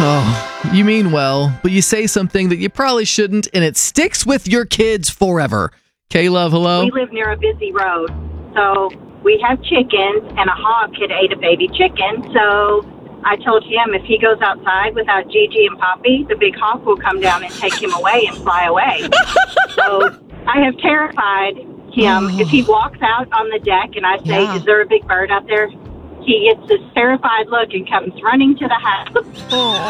Oh, you mean well, but you say something that you probably shouldn't, and it sticks with your kids forever. K-Love, hello? We live near a busy road, so we have chickens, and a hawk had ate a baby chicken, so I told him if he goes outside without Gigi and Poppy, the big hawk will come down and take him away and fly away. So I have terrified him. If he walks out on the deck and I say, is there a big bird out there? He gets this terrified look and comes running to the house.